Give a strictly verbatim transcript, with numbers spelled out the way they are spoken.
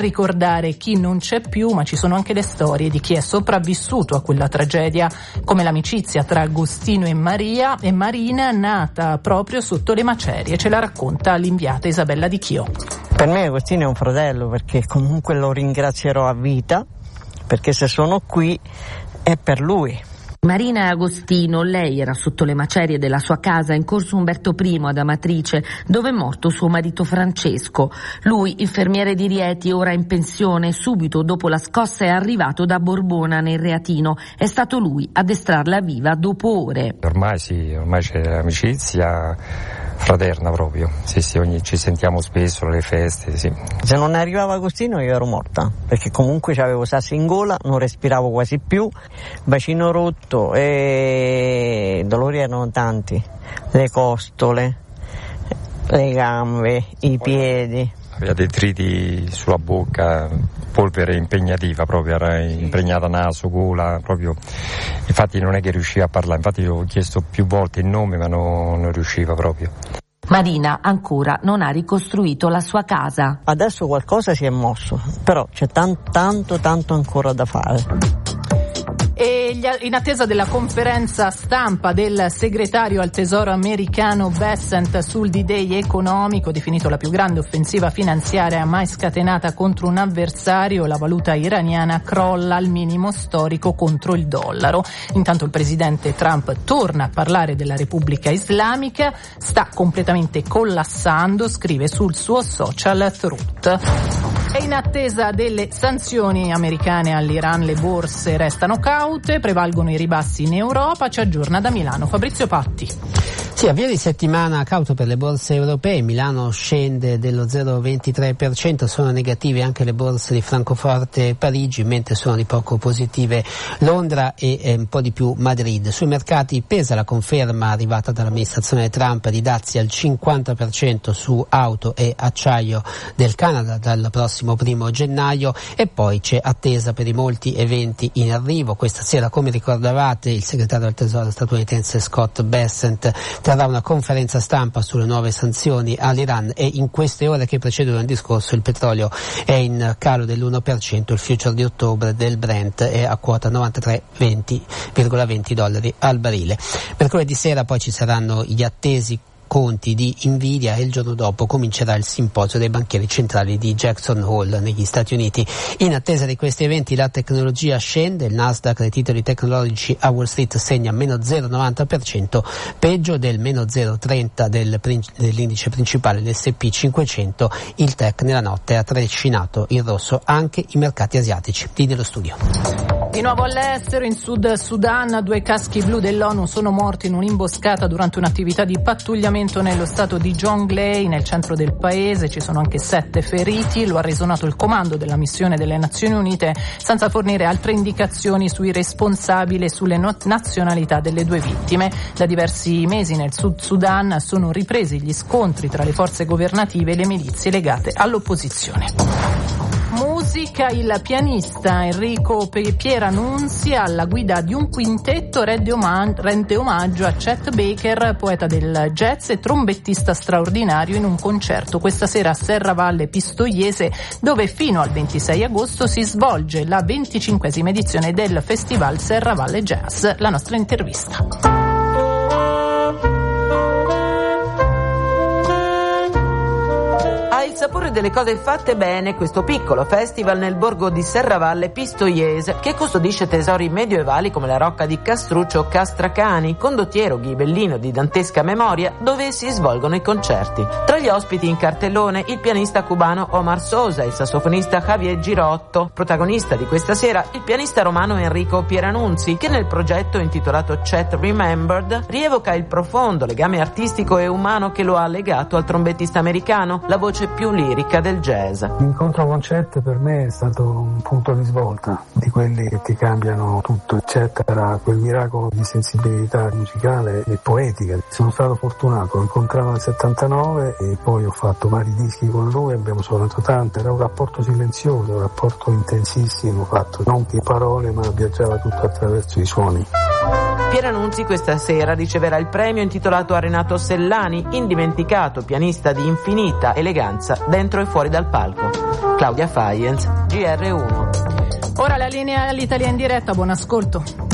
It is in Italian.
ricordare chi non c'è più, ma ci sono anche le storie di chi è sopravvissuto a quella tragedia, come l'amicizia tra Agostino e Maria e Marina, nata proprio sotto le macerie. Ce la racconta l'inviata Isabella Di Chio. Per me Agostino è un fratello, perché comunque lo ringrazierò a vita, perché se sono qui è per lui. Marina e Agostino, lei era sotto le macerie della sua casa in corso Umberto I ad Amatrice, dove è morto suo marito Francesco. Lui, infermiere di Rieti, ora in pensione, subito dopo la scossa è arrivato da Borbona nel Reatino. È stato lui a addestrarla viva dopo ore. Ormai sì, ormai c'è l'amicizia fraterna proprio, sì sì, ogni, ci sentiamo spesso alle feste, sì. Se non arrivava Agostino io ero morta, perché comunque avevo sassi in gola, non respiravo quasi più, bacino rotto e dolori erano tanti, le costole, le gambe, i piedi. Aveva detriti sulla bocca, polvere impegnativa proprio, era impregnata naso, gola, proprio. Infatti non è che riusciva a parlare, infatti io ho chiesto più volte il nome ma no, non riusciva proprio. Marina ancora non ha ricostruito la sua casa. Adesso qualcosa si è mosso, però c'è tanto, tanto, tanto ancora da fare. E in attesa della conferenza stampa del segretario al tesoro americano Bessent sul D-Day economico, definito la più grande offensiva finanziaria mai scatenata contro un avversario, la valuta iraniana crolla al minimo storico contro il dollaro. Intanto il presidente Trump torna a parlare della Repubblica Islamica, sta completamente collassando, scrive sul suo social Truth. E in attesa delle sanzioni americane all'Iran le borse restano caute, prevalgono i ribassi in Europa. Ci aggiorna da Milano Fabrizio Patti. Sì, avvio di settimana cauto per le borse europee. Milano scende dello zero virgola ventitré per cento, sono negative anche le borse di Francoforte e Parigi, mentre sono di poco positive Londra e eh, un po' di più Madrid. Sui mercati pesa la conferma arrivata dall'amministrazione Trump di dazi al cinquanta per cento su auto e acciaio del Canada dal prossimo primo gennaio, e poi c'è attesa per i molti eventi in arrivo. Questa sera, come ricordavate, il segretario del tesoro statunitense Scott Bessent terrà una conferenza stampa sulle nuove sanzioni all'Iran, e in queste ore che precedono il discorso il petrolio è in calo dell'uno per cento, il future di ottobre del Brent è a quota novantatré virgola venti dollari al barile. Mercoledì sera poi ci saranno gli attesi conti di Nvidia e il giorno dopo comincerà il simposio dei banchieri centrali di Jackson Hole negli Stati Uniti. In attesa di questi eventi la tecnologia scende, il Nasdaq dei titoli tecnologici a Wall Street segna meno zero virgola novanta per cento, peggio del meno zero virgola trenta del, dell'indice principale, l'esse e pi cinquecento. Il tech nella notte ha trascinato in rosso anche i mercati asiatici. Lì nello studio. Di nuovo all'estero, in Sud Sudan, due caschi blu dell'ONU sono morti in un'imboscata durante un'attività di pattugliamento nello stato di Jonglei, nel centro del paese. Ci sono anche sette feriti, lo ha reso noto il comando della missione delle Nazioni Unite, senza fornire altre indicazioni sui responsabili e sulle no- nazionalità delle due vittime. Da diversi mesi nel Sud Sudan sono ripresi gli scontri tra le forze governative e le milizie legate all'opposizione. Musica, il pianista Enrico Pieranunzi alla guida di un quintetto rende omaggio, rende omaggio a Chet Baker, poeta del jazz e trombettista straordinario, in un concerto questa sera a Serravalle Pistoiese, dove fino al ventisei agosto si svolge la venticinquesima edizione del Festival Serravalle Jazz. La nostra intervista. Il sapore delle cose fatte bene questo piccolo festival nel borgo di Serravalle Pistoiese, che custodisce tesori medievali come la rocca di Castruccio Castracani, condottiero ghibellino di dantesca memoria, dove si svolgono i concerti. Tra gli ospiti in cartellone il pianista cubano Omar Sosa, il sassofonista Javier Girotto. Protagonista di questa sera il pianista romano Enrico Pieranunzi, che nel progetto intitolato Chet Remembered rievoca il profondo legame artistico e umano che lo ha legato al trombettista americano, la voce più lirica del jazz. L'incontro con Chet per me è stato un punto di svolta, di quelli che ti cambiano tutto. Chet era quel miracolo di sensibilità musicale e poetica. Sono stato fortunato, l'ho incontrato nel settantanove e poi ho fatto vari dischi con lui, abbiamo suonato tanto. Era un rapporto silenzioso, un rapporto intensissimo, fatto non di parole ma viaggiava tutto attraverso i suoni. Pieranunzi questa sera riceverà il premio intitolato a Renato Sellani, indimenticato pianista di infinita eleganza dentro e fuori dal palco. Claudia Faienz, G R uno. Ora la linea all'Italia in diretta, buon ascolto.